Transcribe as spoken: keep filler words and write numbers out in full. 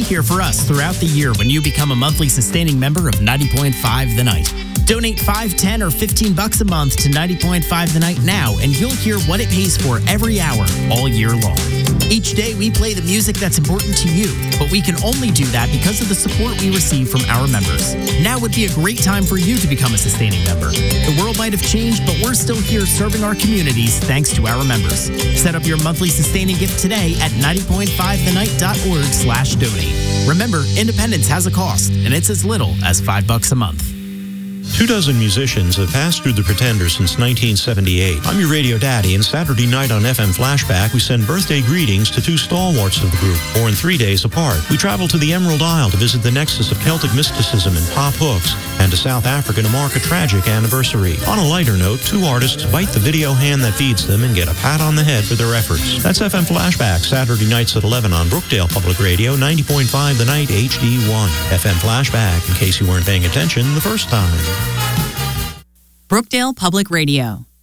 here for us throughout the year when you become a monthly sustaining member of ninety point five The Night. Donate five, ten, or fifteen bucks a month to ninety point five The Night now, and you'll hear what it pays for every hour, all year long. Each day, we play the music that's important to you, but we can only do that because of the support we receive from our members. Now would be a great time for you to become a sustaining member. The world might have changed, but we're still here serving our communities thanks to our members. Set up your monthly sustaining gift today at ninety point five the night dot org slash donate. Remember, independence has a cost, and it's as little as five bucks a month. Two dozen musicians have passed through the Pretenders since nineteen seventy-eight. I'm your radio daddy, and Saturday night on F M Flashback, we send birthday greetings to two stalwarts of the group, born three days apart. We travel to the Emerald Isle to visit the nexus of Celtic mysticism and pop hooks, and to South Africa to mark a tragic anniversary. On a lighter note, two artists bite the video hand that feeds them and get a pat on the head for their efforts. That's F M Flashback, Saturday nights at eleven on Brookdale Public Radio, ninety point five The Night H D one. F M Flashback, in case you weren't paying attention the first time. Brookdale Public Radio.